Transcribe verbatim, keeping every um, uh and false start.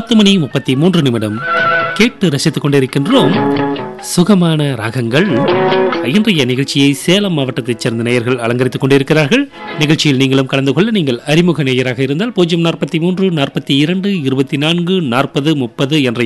பத்து மணி முப்பத்தி மூன்று நிமிடம் கேட்டு ரசித்துக் கொண்டிருக்கின்றோம் சுகமான ராகங்கள். இன்றைய நிகழ்ச்சியை சேலம் மாவட்டத்தைச் சேர்ந்த நேயர்கள் அலங்கரித்துக் கொண்டிருக்கிறார்கள். நிகழ்ச்சியில் நீங்களும் கலந்து கொள்ள நீங்கள் அறிமுக நேயராக இருந்தால் பூஜ்ஜியம் நாற்பத்தி மூன்று நாற்பத்தி இரண்டு இருபத்தி நான்கு நாற்பது முப்பது என்ற